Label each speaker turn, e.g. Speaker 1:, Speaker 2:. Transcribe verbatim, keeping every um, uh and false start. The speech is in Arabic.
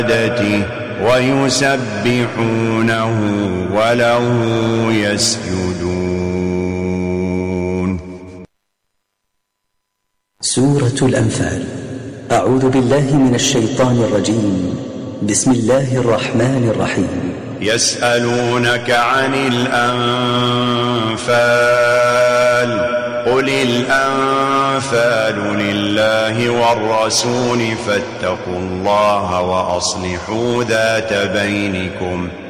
Speaker 1: ويسبحونه وله يسجدون.
Speaker 2: سورة الأنفال. أعوذ بالله من الشيطان الرجيم. بسم الله الرحمن الرحيم.
Speaker 1: يسألونك عن الأنفال قل الأنفال لله والرسول فاتقوا الله وأصلحوا ذات بينكم